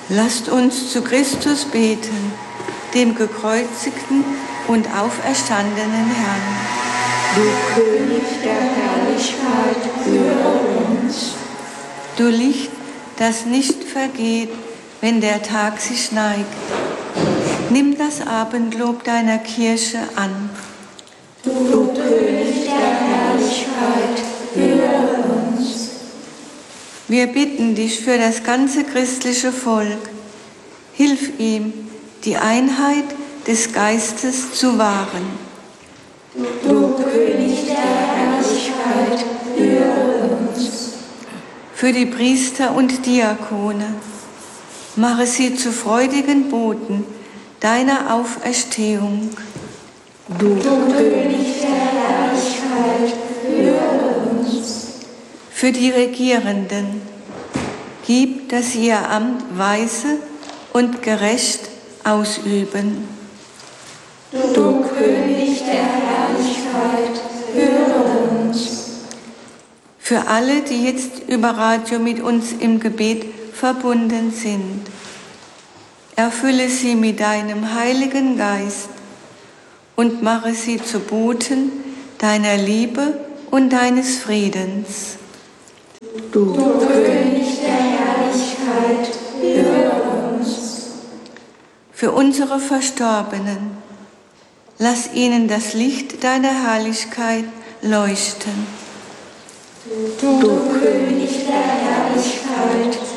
Lasst uns zu Christus beten, dem gekreuzigten und auferstandenen Herrn. Du König der Herrlichkeit, höre uns. Du Licht, das nicht vergeht, wenn der Tag sich neigt, nimm das Abendlob deiner Kirche an. Du König der Herrlichkeit, höre uns. Wir bitten dich für das ganze christliche Volk. Hilf ihm, die Einheit des Geistes zu wahren. Du König der Herrlichkeit, höre uns. Für die Priester und Diakone, mache sie zu freudigen Boten deiner Auferstehung. Du König der Herrlichkeit, höre uns. Für die Regierenden, gib, dass sie ihr Amt weise und gerecht ausüben. Du König der Herrlichkeit, höre uns. Für alle, die jetzt über Radio mit uns im Gebet verbunden sind, erfülle sie mit deinem Heiligen Geist und mache sie zu Boten deiner Liebe und deines Friedens. Du König der Herrlichkeit, höre uns. Für unsere Verstorbenen, lass ihnen das Licht deiner Herrlichkeit leuchten. Du König der Herrlichkeit,